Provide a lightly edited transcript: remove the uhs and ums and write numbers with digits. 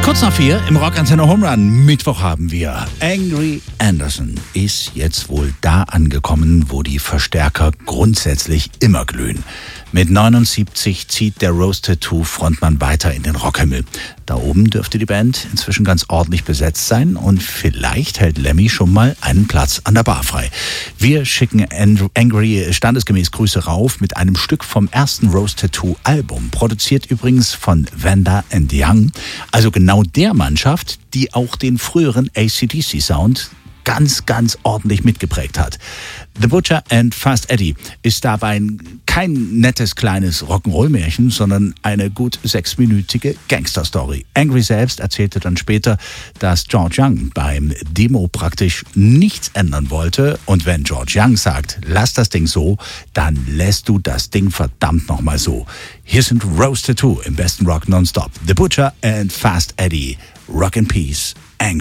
Kurz nach 4 im Rockantenne Home Run. Mittwoch haben wir Angry Anderson. Ist jetzt wohl da angekommen, wo die Verstärker grundsätzlich immer glühen. Mit 79 zieht der Rose Tattoo Frontmann weiter in den Rockhimmel. Da oben dürfte die Band inzwischen ganz ordentlich besetzt sein und vielleicht hält Lemmy schon mal einen Platz an der Bar frei. Wir schicken Angry standesgemäß Grüße rauf mit einem Stück vom ersten Rose Tattoo Album, produziert übrigens von Vanda and Young, also genau der Mannschaft, die auch den früheren AC/DC Sound ganz ordentlich mitgeprägt hat. The Butcher and Fast Eddie ist dabei kein nettes kleines Rock'n'Roll-Märchen, sondern eine gut 6-minütige Gangster-Story. Angry selbst erzählte dann später, dass George Young beim Demo praktisch nichts ändern wollte. Und wenn George Young sagt, lass das Ding so, dann lässt du das Ding verdammt nochmal so. Hier sind Rose Tattoo im besten Rock nonstop. The Butcher and Fast Eddie. Rock and Peace. Angry.